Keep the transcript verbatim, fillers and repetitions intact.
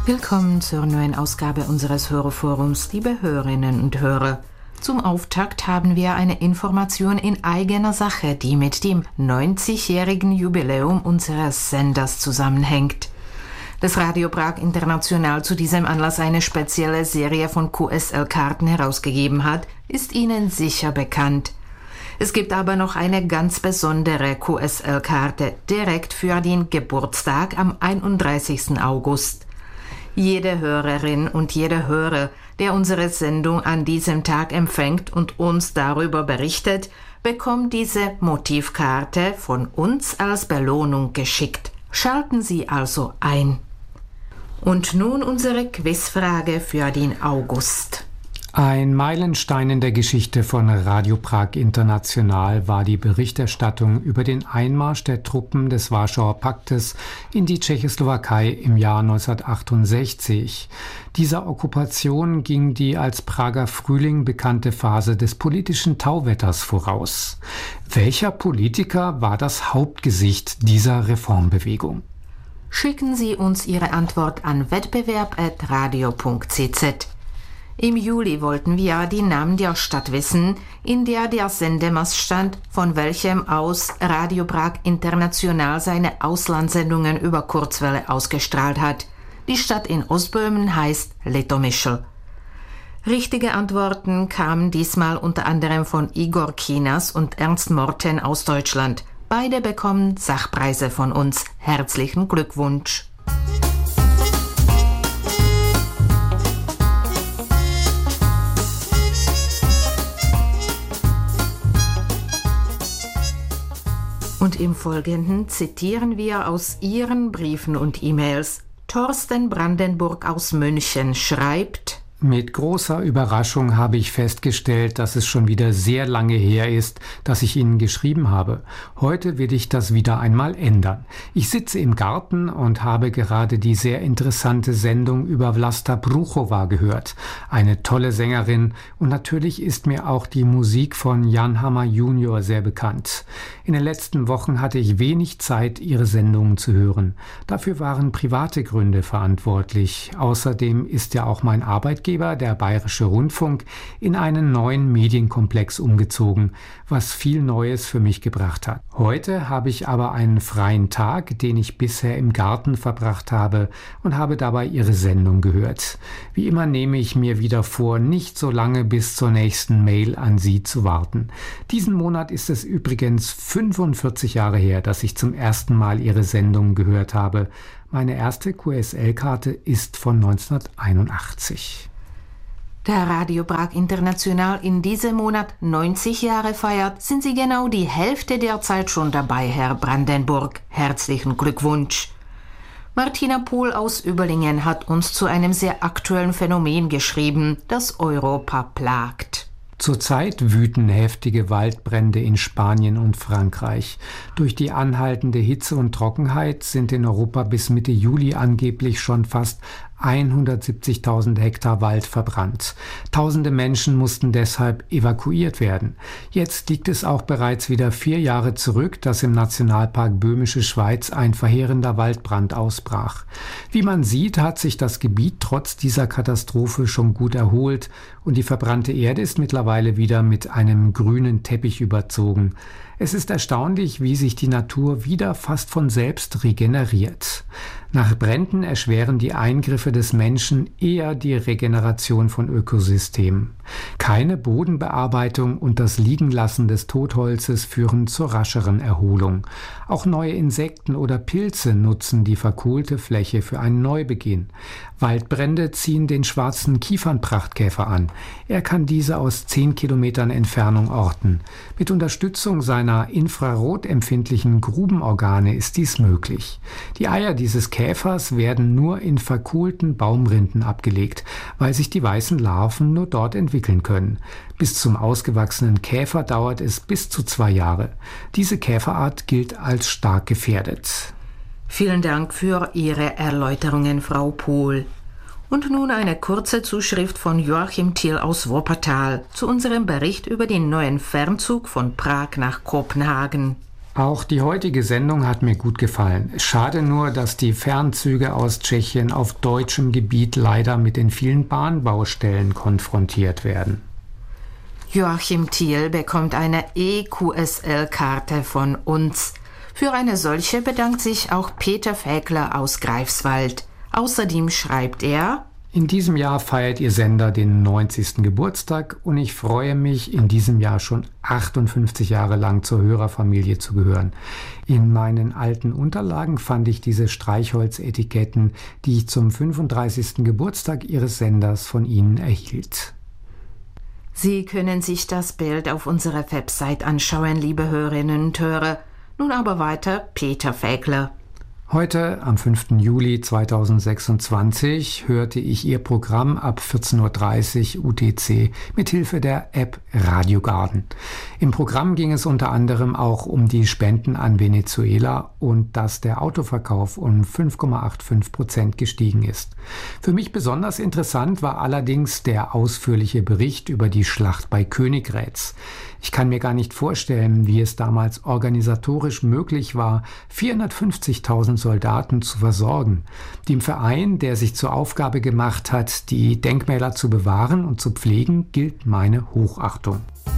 Willkommen zur neuen Ausgabe unseres Hörerforums, liebe Hörerinnen und Hörer. Zum Auftakt haben wir eine Information in eigener Sache, die mit dem neunzigjährigen Jubiläum unseres Senders zusammenhängt. Dass Radio Prag International zu diesem Anlass eine spezielle Serie von Q S L-Karten herausgegeben hat, ist Ihnen sicher bekannt. Es gibt aber noch eine ganz besondere Q S L-Karte direkt für den Geburtstag am einunddreißigsten August. Jede Hörerin und jeder Hörer, der unsere Sendung an diesem Tag empfängt und uns darüber berichtet, bekommt diese Motivkarte von uns als Belohnung geschickt. Schalten Sie also ein. Und nun unsere Quizfrage für den August. Ein Meilenstein in der Geschichte von Radio Prag International war die Berichterstattung über den Einmarsch der Truppen des Warschauer Paktes in die Tschechoslowakei im Jahr neunzehnhundertachtundsechzig. Dieser Okkupation ging die als Prager Frühling bekannte Phase des politischen Tauwetters voraus. Welcher Politiker war das Hauptgesicht dieser Reformbewegung? Schicken Sie uns Ihre Antwort an wettbewerb at radio punkt c z. Im Juli wollten wir die Namen der Stadt wissen, in der der Sendemast stand, von welchem aus Radio Prag International seine Auslandssendungen über Kurzwelle ausgestrahlt hat. Die Stadt in Ostböhmen heißt Litomyšl. Richtige Antworten kamen diesmal unter anderem von Igor Kinas und Ernst Morten aus Deutschland. Beide bekommen Sachpreise von uns. Herzlichen Glückwunsch! Und im Folgenden zitieren wir aus Ihren Briefen und E-Mails. Thorsten Brandenburg aus München schreibt: Mit großer Überraschung habe ich festgestellt, dass es schon wieder sehr lange her ist, dass ich Ihnen geschrieben habe. Heute will ich das wieder einmal ändern. Ich sitze im Garten und habe gerade die sehr interessante Sendung über Vlasta Bruchova gehört. Eine tolle Sängerin, und natürlich ist mir auch die Musik von Jan Hammer Junior sehr bekannt. In den letzten Wochen hatte ich wenig Zeit, ihre Sendungen zu hören. Dafür waren private Gründe verantwortlich. Außerdem ist ja auch mein Arbeitgeber, der Bayerische Rundfunk, in einen neuen Medienkomplex umgezogen, was viel Neues für mich gebracht hat. Heute habe ich aber einen freien Tag, den ich bisher im Garten verbracht habe, und habe dabei Ihre Sendung gehört. Wie immer nehme ich mir wieder vor, nicht so lange bis zur nächsten Mail an Sie zu warten. Diesen Monat ist es übrigens fünfundvierzig Jahre her, dass ich zum ersten Mal Ihre Sendung gehört habe. Meine erste Q S L-Karte ist von neunzehnhunderteinundachtzig. Da Radio Prag International in diesem Monat neunzig Jahre feiert, sind Sie genau die Hälfte der Zeit schon dabei, Herr Brandenburg. Herzlichen Glückwunsch! Martina Pohl aus Überlingen hat uns zu einem sehr aktuellen Phänomen geschrieben, das Europa plagt. Zurzeit wüten heftige Waldbrände in Spanien und Frankreich. Durch die anhaltende Hitze und Trockenheit sind in Europa bis Mitte Juli angeblich schon fast hundertsiebzigtausend Hektar Wald verbrannt. Tausende Menschen mussten deshalb evakuiert werden. Jetzt liegt es auch bereits wieder vier Jahre zurück, dass im Nationalpark Böhmische Schweiz ein verheerender Waldbrand ausbrach. Wie man sieht, hat sich das Gebiet trotz dieser Katastrophe schon gut erholt und die verbrannte Erde ist mittlerweile wieder mit einem grünen Teppich überzogen. Es ist erstaunlich, wie sich die Natur wieder fast von selbst regeneriert. Nach Bränden erschweren die Eingriffe des Menschen eher die Regeneration von Ökosystemen. Keine Bodenbearbeitung und das Liegenlassen des Totholzes führen zur rascheren Erholung. Auch neue Insekten oder Pilze nutzen die verkohlte Fläche für einen Neubeginn. Waldbrände ziehen den schwarzen Kiefernprachtkäfer an. Er kann diese aus zehn Kilometern Entfernung orten. Mit Unterstützung seiner infrarotempfindlichen Grubenorgane ist dies möglich. Die Eier dieses Käfers werden nur in verkohlten Baumrinden abgelegt, weil sich die weißen Larven nur dort entwickeln können. Bis zum ausgewachsenen Käfer dauert es bis zu zwei Jahre. Diese Käferart gilt als stark gefährdet. Vielen Dank für Ihre Erläuterungen, Frau Pohl. Und nun eine kurze Zuschrift von Joachim Thiel aus Wuppertal zu unserem Bericht über den neuen Fernzug von Prag nach Kopenhagen. Auch die heutige Sendung hat mir gut gefallen. Schade nur, dass die Fernzüge aus Tschechien auf deutschem Gebiet leider mit den vielen Bahnbaustellen konfrontiert werden. Joachim Thiel bekommt eine E Q S L-Karte von uns. Für eine solche bedankt sich auch Peter Fäkler aus Greifswald. Außerdem schreibt er: In diesem Jahr feiert Ihr Sender den neunzigsten Geburtstag und ich freue mich, in diesem Jahr schon achtundfünfzig Jahre lang zur Hörerfamilie zu gehören. In meinen alten Unterlagen fand ich diese Streichholzetiketten, die ich zum fünfunddreißigsten Geburtstag Ihres Senders von Ihnen erhielt. Sie können sich das Bild auf unserer Website anschauen, liebe Hörerinnen und Hörer. Nun aber weiter Peter Fäkler. Heute, am fünften Juli zweitausendsechsundzwanzig, hörte ich Ihr Programm ab vierzehn Uhr dreißig U T C mit Hilfe der App Radio Garden. Im Programm ging es unter anderem auch um die Spenden an Venezuela und dass der Autoverkauf um fünf Komma fünfundachtzig Prozent gestiegen ist. Für mich besonders interessant war allerdings der ausführliche Bericht über die Schlacht bei Königgrätz. Ich kann mir gar nicht vorstellen, wie es damals organisatorisch möglich war, vierhundertfünfzigtausend Soldaten zu versorgen. Dem Verein, der sich zur Aufgabe gemacht hat, die Denkmäler zu bewahren und zu pflegen, gilt meine Hochachtung.